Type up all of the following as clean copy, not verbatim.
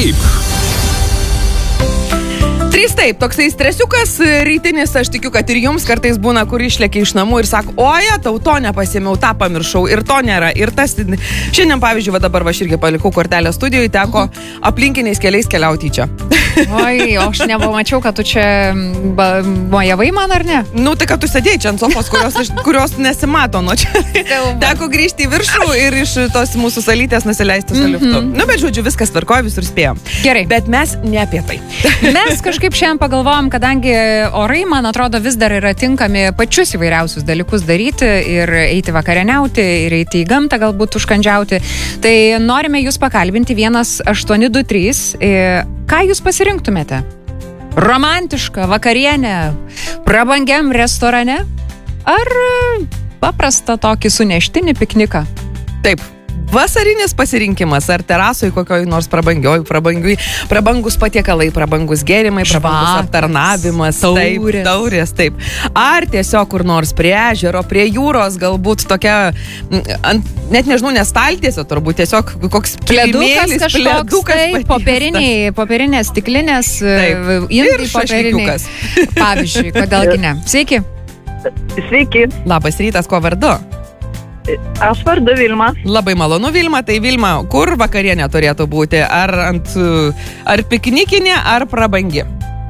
Taip. Trys taip, toksai stresiukas rytinis, aš tikiu, kad ir jums kartais būna, kur išlėkia iš namų ir sako, oja, tau to nepasėmiau, tą pamiršau, ir to nėra, ir tas. Šiandien, pavyzdžiui, dabar aš irgi palikau kortelę studijoje, teko aplinkiniais keliais keliauti čia. Oi, aš nepamačiau, kad tu čia mojavai man, ar ne? Nu, tai kad tu sėdėjai čia ant sofos, kurios nesimato nuo čia. Teko grįžti į viršų ir iš tos mūsų salytės nusileisti su liftu. Nu, bet žodžiu, viskas tvarkoja, visur spėjom. Gerai. Bet mes ne apie tai. Mes kažkaip šiandien pagalvojom, kadangi orai, man atrodo, vis dar yra tinkami pačius įvairiausius dalykus daryti ir eiti vakarieniauti, ir eiti į gamtą galbūt užkandžiauti. Tai norime jūs pakalbinti 1823. Ką jūs pasirinktumėte? Romantišką vakarienę prabangiam restorane ar paprastą tokį suneštinį pikniką? Taip. Vasarinis pasirinkimas, ar terasoj kokioj nors prabangus patiekalai, prabangus gėrimai, prabangus aptarnavimas, taurės, taip. Ar tiesiog kur nors prie ežero, prie jūros, galbūt tokia, net nežinau, nestaltiesio, turbūt tiesiog koks pledukas kažkoks, popierinės stiklinės, ir šašlykiukas. Pavyzdžiui, kodėlgi ne. Sveiki. Sveiki. Labas rytas, kuo vardu? Aš vardu Vilma. Labai malonu, Vilma. Tai Vilma, kur vakarienė turėtų būti? Ar piknikinė, ar prabangi?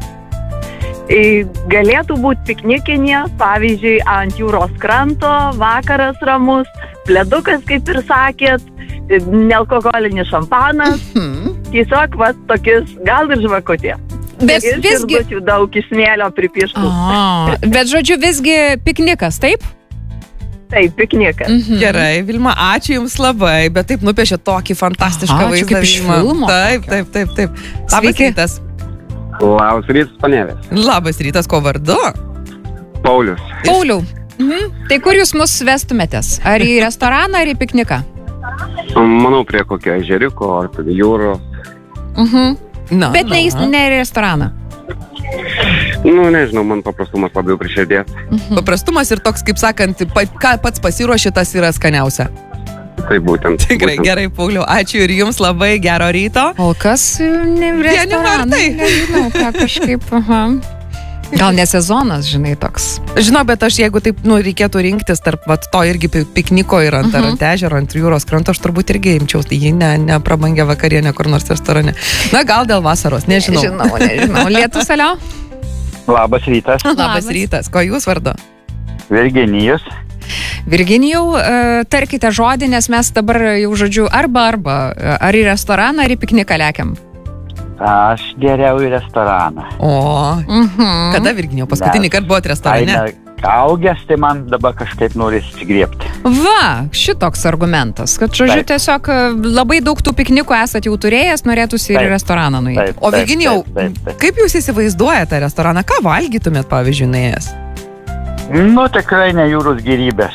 Galėtų būti piknikinė, pavyzdžiui, ant jūros kranto, vakaras ramus, pledukas, kaip ir sakėt, nealkoholinis šampanas, tiesiog tokis, gal ir žvakutė. Bet ir visgi daug smėlio pripieštų. Bet žodžiu, visgi piknikas, taip? Taip, piknikas. Gerai, Vilma, ačiū Jums labai, bet taip nupiešė tokį fantastišką vaizdą. Kaip iš filmo. Taip. Labas rytas. Labas rytas, Panevės. Labas rytas, ko vardu? Paulius. Pauliau, tai kur jūs mus vestumėtės? Ar į restoraną, ar į pikniką? Manau, prie kokio ežeriuko, ar prie jūros. Bet ne į restoraną. Nu, nežinau, man paprastumas labiau prie širdies. Paprastumas ir toks, kaip sakant, ką pats pasiruoši, tas yra skaniausia. Tai būtent. Tikrai, gerai, Pauliau, ačiū ir Jums labai gero ryto. O kas ne restoraną? Nežinau, ką kažkaip, Gal ne sezonas, žinai, toks. Žinau, bet aš jeigu taip, reikėtų rinktis tarp to irgi pikniko ir ant ežero, ant jūros kranto, aš turbūt irgi imčiaus, tai jį ne prabangia vakarienė kur nors restorane. Na, gal dėl vasaros, nežinau. Nežinau. Lietus, alio? Labas rytas. Labas rytas. Ko Jūs vardu? Virginijus. Virginijau, tarkite žodį, nes mes dabar jau žodžiu arba, ar į restoraną, ar į pikniką lekiam? Aš geriau į restoraną. Kada, Virginijau, paskutinį kartą buvot restorane? Augęs, tai man dabar kažkaip norės įsigriebti. Va, šitoks argumentas, kad, žodžiu, tiesiog labai daug tų piknikų esat jau turėjęs, norėtųsi ir į restoraną nueiti. O Virginijau, kaip Jūs įsivaizduojate restoraną? Ką valgytumėt, pavyzdžiui, nuėjęs? Nu, tikrai ne jūros gėrybės.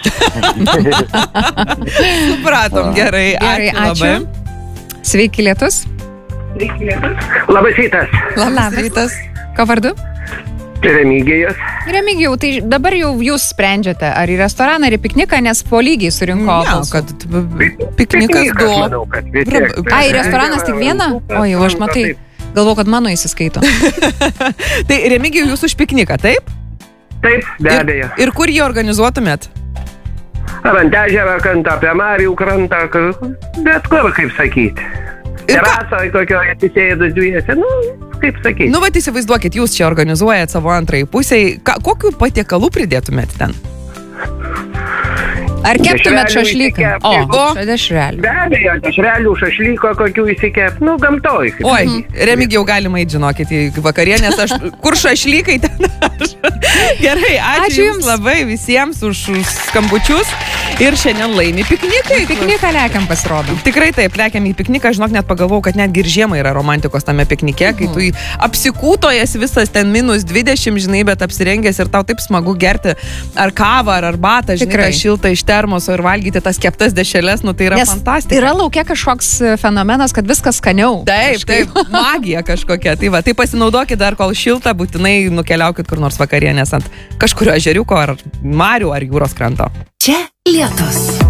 Supratom, gerai, ačiū. Sveiki, Lietus. Labas rytas. Labas rytas. Ko vardu? Remigijus. Remigijau, tai dabar jau jūs sprendžiate, ar į restoraną, ar į pikniką, nes po lygiai surinko balsų. Kad piknikas du. Ai, restoranas tik vieną? O jau, aš matai, galvoju, kad mano įsiskaito. Tai Remigijau, jūs už pikniką, taip? Taip, be abejo. Ir kur jį organizuotumėt? Ar ant ežero krantą, prie Marijų krantą, bet kur, kaip sakyti. Terasoje kokioje atsisėdus dviese, kaip sakyti. Nu, vat įsivaizduokit, jūs čia organizuojat savo antrąjį pusėj. Kokių patiekalų pridėtumėt ten? Ar keptumėt šašlyką? Dešrelių. Be abejo, dešrelių, šašlyko kokių įsikep, gamtoj. Oi, Remigijau, galima eit, žinokit, į vakarienės, kur šašlykai ten aš. Gerai, ačiū Jums labai visiems už skambučius. Ir šiandien laimi piknikai. Pikniką lekiam pasirodo. Tikrai taip, lekiam į pikniką, žinok, net pagalvojau, kad netgi ir žiemą yra romantikos tame piknike, kai tu apsikūtojas visas ten -20, žinai, bet apsirengęs ir tau taip smagu gerti ar kavą, ar arbatą, žinai, šiltą iš termoso ir valgyti tas keptas dešreles, tai yra fantastika. Yra laukia kažkoks fenomenas, kad viskas skaniau. Taip, magija kažkokia. Tai va, tai pasinaudokit dar, kol šilta, būtinai nukeliaukit kur nors vakarienės ant kažkurio ežeriuko, ar marių, ar jūros kranto. Čia Lietus.